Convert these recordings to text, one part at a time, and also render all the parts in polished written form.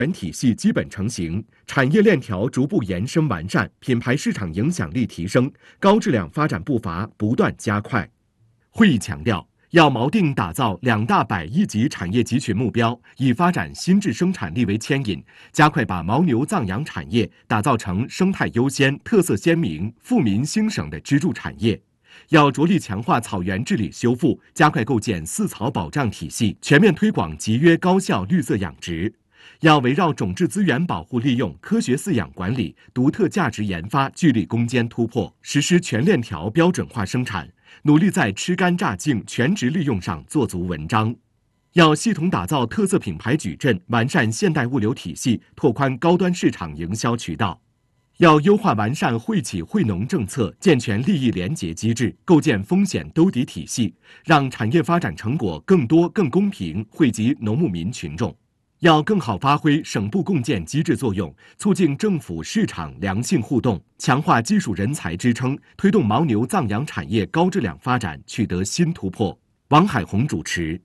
源体系基本成型，产业链条逐步延伸完善，品牌市场影响力提升，高质量发展步伐不断加快。会议强调，要锚定打造2大100亿级产业集群目标，以发展新质生产力为牵引，加快把牦牛藏养产业打造成生态优先、特色鲜明、富民兴省的支柱产业。要着力强化草原治理修复，加快构建4草保障体系，全面推广集约高效绿色养殖。要围绕种质资源保护利用、科学饲养管理、独特价值研发聚力攻坚突破，实施全链条标准化生产，努力在吃干榨净全值利用上做足文章。要系统打造特色品牌矩阵，完善现代物流体系，拓宽高端市场营销渠道。要优化完善惠企惠农政策，健全利益联结机制，构建风险兜底体系，让产业发展成果更多、更公平惠及农牧民群众。要更好发挥省部共建机制作用，促进政府市场良性互动，强化技术人才支撑，推动牦牛藏养产业高质量发展取得新突破。王海红主持。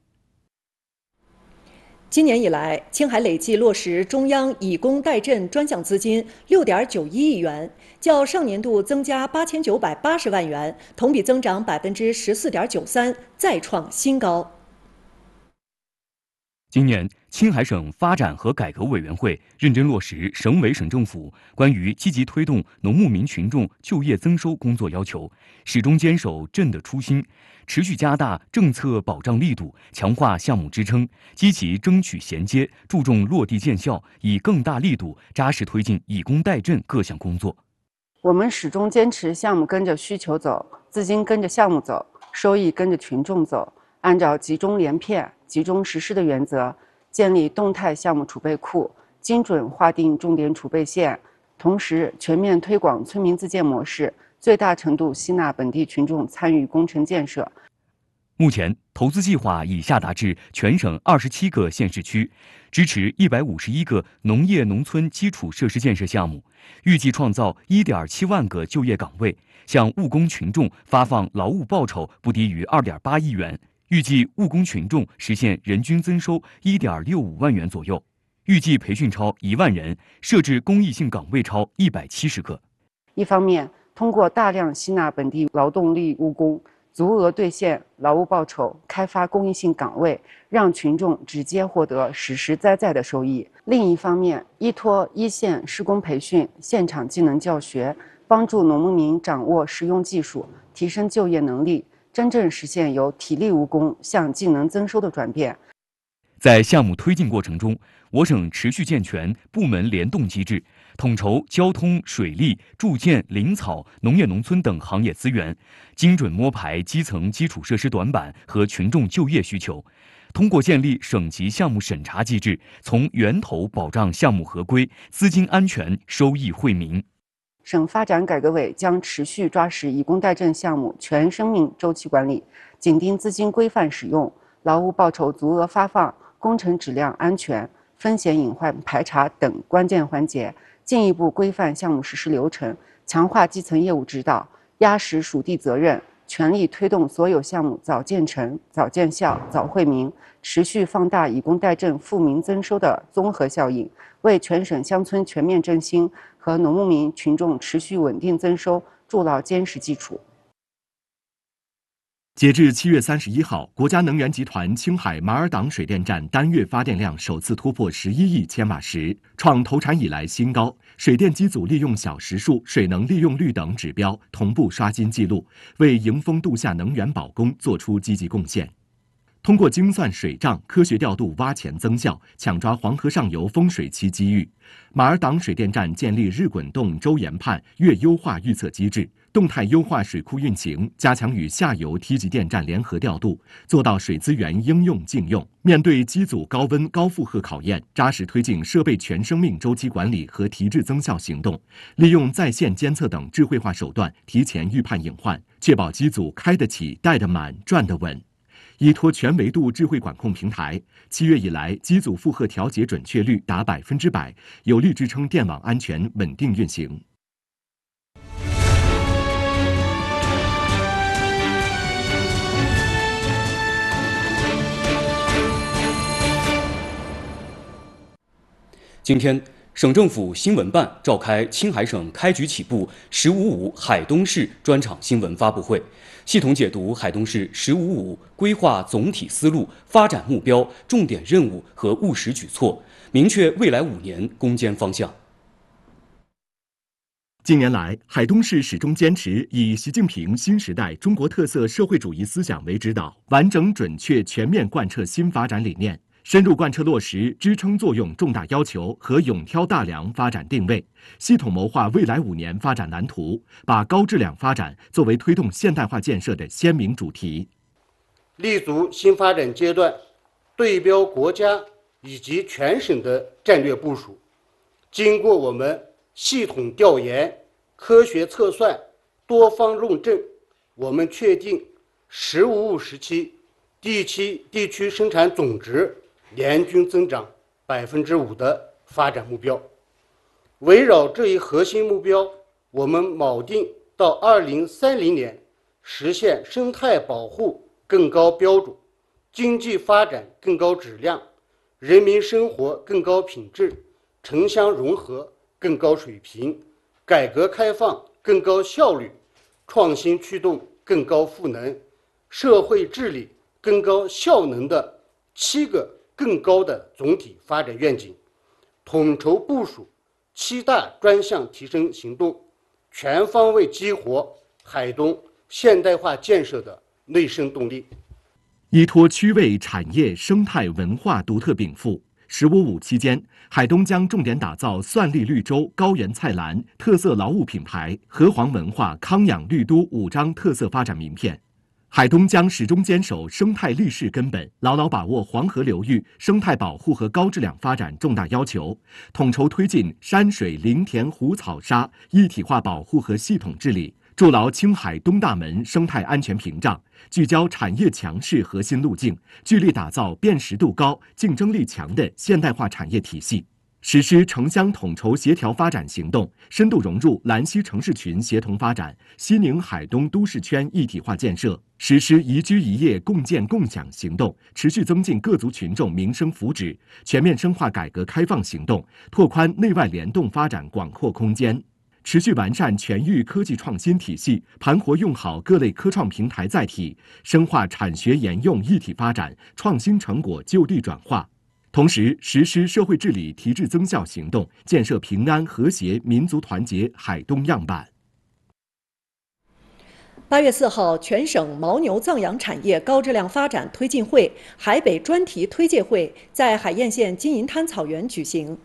今年以来，青海累计落实中央以工代赈专项资金6.91亿元，较上年度增加8980万元，同比增长14.93%，再创新高。 今年，青海省发展和改革委员会认真落实省委省政府关于积极推动农牧民群众就业增收工作要求，始终坚守赈的初心，持续加大政策保障力度，强化项目支撑，积极争取衔接，注重落地见效，以更大力度扎实推进以工代赈各项工作。 我们始终坚持项目跟着需求走，资金跟着项目走，收益跟着群众走，按照集中连片、集中实施的原则，建立动态项目储备库，精准划定重点储备线，同时全面推广村民自建模式，最大程度吸纳本地群众参与工程建设。 目前，投资计划已下达至全省27个县市区，支持151个农业农村基础设施建设项目，预计创造1.7万个就业岗位，向务工群众发放劳务报酬不低于2.8亿元。预计务工群众实现人均增收1.65万元左右，预计培训超1万人，设置公益性岗位超170个。 一方面，通过大量吸纳本地劳动力务工，足额兑现劳务报酬，开发公益性岗位，让群众直接获得实实在在的收益。另一方面，依托一线施工培训、现场技能教学，帮助农牧民掌握实用技术，提升就业能力，真正实现由体力务工向技能增收的转变。 在项目推进过程中，我省持续健全部门联动机制，统筹交通、水利、住建、林草、农业农村等行业资源，精准摸排基层基础设施短板和群众就业需求。通过建立省级项目审查机制，从源头保障项目合规、资金安全、收益惠民。 省发展改革委将持续抓实以工代赈项目全生命周期管理，紧盯资金规范使用、劳务报酬足额发放、工程质量安全、风险隐患排查等关键环节，进一步规范项目实施流程，强化基层业务指导，压实属地责任，全力推动所有项目早建成、早见效、早惠民，持续放大以工代赈富民增收的综合效应，为全省乡村全面振兴和农牧民群众持续稳定增收筑牢坚实基础。 截至7月31号，国家能源集团青海马尔党水电站单月发电量首次突破11亿千瓦时，创投产以来新高。水电机组利用小时数、水能利用率等指标同步刷新纪录，为迎峰度夏能源保供作出积极贡献。通过精算水账、科学调度挖潜增效，抢抓黄河上游丰水期机遇。马尔党水电站建立日滚动、周研判、月优化预测机制，动态优化水库运行，加强与下游梯级电站联合调度，做到水资源应用尽用。面对机组高温高负荷考验，扎实推进设备全生命周期管理和提质增效行动，利用在线监测等智慧化手段，提前预判隐患，确保机组开得起、带得满、转得稳。依托全维度智慧管控平台，7月以来，机组负荷调节准确率达100%，有力支撑电网安全稳定运行。 今天，省政府新闻办召开青海省开局起步“十五五”海东市专场新闻发布会，系统解读海东市“十五五”规划总体思路、发展目标、重点任务和务实举措，明确未来5年攻坚方向。 近年来，海东市始终坚持以习近平新时代中国特色社会主义思想为指导，完整、准确、全面贯彻新发展理念，深入贯彻落实支撑作用重大要求和勇挑大梁发展定位，系统谋划未来5年发展蓝图，把高质量发展作为推动现代化建设的鲜明主题。 立足新发展阶段，对标国家以及全省的战略部署，经过我们系统调研、科学测算、多方论证，我们确定“15+5”时期地区生产总值年均增长5%的发展目标。围绕这一核心目标，我们锚定到2030年实现生态保护更高标准，经济发展更高质量，人民生活更高品质，城乡融合更高水平，改革开放更高效率，创新驱动更高赋能，社会治理更高效能的7个更高的总体发展愿景，统筹部署7大专项提升行动，全方位激活海东现代化建设的内生动力。 依托区位、产业、生态、文化独特禀赋，“15+5”期间，海东将重点打造蒜栗绿洲、高原菜篮特色劳务品牌、河黄文化、康养绿都5张特色发展名片。海东将始终坚守生态立市根本，牢牢把握黄河流域生态保护和高质量发展重大要求，统筹推进山水林田湖草沙一体化保护和系统治理，筑牢青海东大门生态安全屏障，聚焦产业强势核心路径，聚力打造辨识度高、竞争力强的现代化产业体系。实施城乡统筹协调发展行动，深度融入兰西城市群协同发展、西宁海东都市圈一体化建设，实施宜居宜业共建共享行动，持续增进各族群众民生福祉，全面深化改革开放行动，拓宽内外联动发展广阔空间。持续完善全域科技创新体系，盘活用好各类科创平台载体，深化产学研用一体发展，创新成果就地转化。同时，实施社会治理提质增效行动，建设平安和谐、民族团结海东样板。 8月4号，全省牦牛藏养产业高质量发展推进会海北专题推介会在海晏县金银滩草原举行。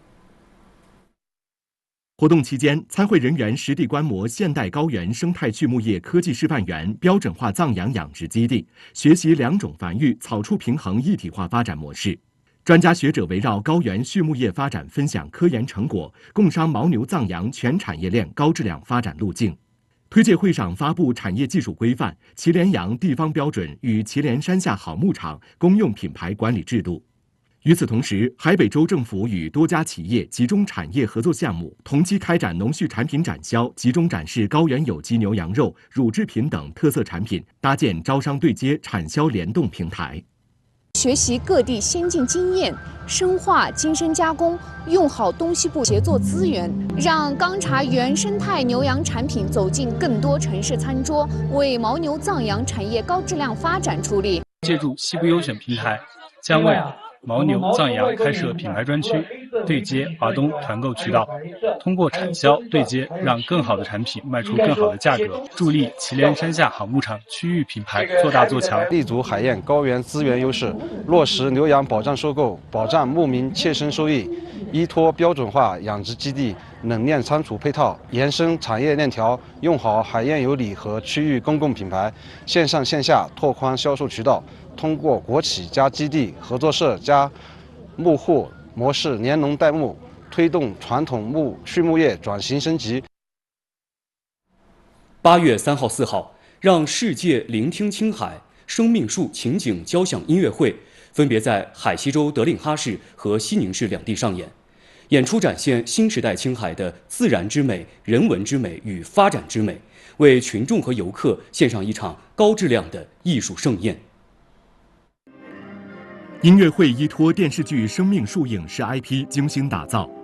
活动期间，参会人员实地观摩现代高原生态畜牧业科技示范园标准化藏养养殖基地，学习2种繁育、草畜平衡一体化发展模式。专家学者围绕高原畜牧业发展分享科研成果，共商牦牛藏养全产业链高质量发展路径。推介会上发布产业技术规范、祁连羊地方标准与祁连山下好牧场公用品牌管理制度。与此同时，海北州政府与多家企业集中产业合作项目，同期开展农畜产品展销，集中展示高原有机牛羊肉、乳制品等特色产品，搭建招商对接、产销联动平台。 学习各地先进经验，深化精深加工，用好东西部协作资源，让钢茶原生态牛羊产品走进更多城市餐桌，为牦牛藏养产业高质量发展出力。 借助西部优选平台，将为牦牛藏养开设品牌专区，对接华东团购渠道，通过产销对接，让更好的产品卖出更好的价格，助力祁连山下好牧场区域品牌做大做强。 立足海晏高原资源优势，落实牛羊保障收购，保障牧民切身收益，依托标准化养殖基地、冷链仓储配套，延伸产业链条，用好海晏有礼和区域公共品牌，线上线下拓宽销售渠道。通过国企加基地、合作社加牧户模式联农带牧，推动传统畜牧业转型升级。 8月3号、4号，让世界聆听青海生命树情景交响音乐会分别在海西州德令哈市和西宁市2地上演。演出展现新时代青海的自然之美、人文之美与发展之美，为群众和游客献上一场高质量的艺术盛宴。 音乐会依托电视剧《生命树》影视 IP 精心打造，